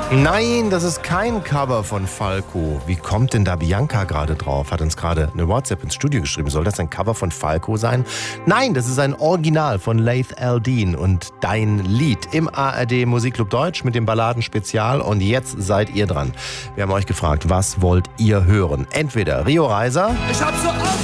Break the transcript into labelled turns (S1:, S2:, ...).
S1: Nein, das ist kein Cover von Falco. Wie kommt denn da Bianca gerade drauf? Hat uns gerade eine WhatsApp ins Studio geschrieben. Soll das ein Cover von Falco sein? Nein, das ist ein Original von Laith Al-Deen und Dein Lied im ARD Musikclub Deutsch mit dem Balladenspezial. Und jetzt seid ihr dran. Wir haben euch gefragt, was wollt ihr hören? Entweder Rio Reiser.
S2: Ich hab so oft